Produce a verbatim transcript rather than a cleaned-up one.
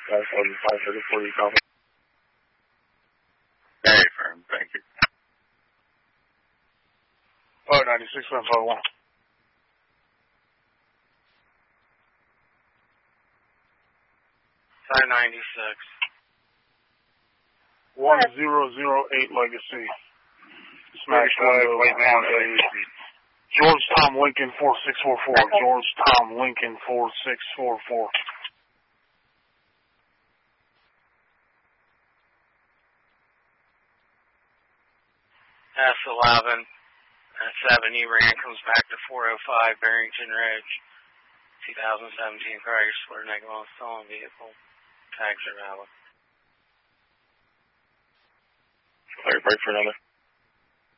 five seven five thirty four, you copy? Very firm, thank you. Oh, ninety-six, seven five one. five ninety-six. one zero zero eight Legacy. Smash window on a George Tom Lincoln four six four four. George Tom Lincoln four six four four. S eleven. At seven, E-Ran comes back to four oh five Barrington Ridge. twenty seventeen Chrysler, negative on stolen vehicle. Tags are valid. Clear break for another.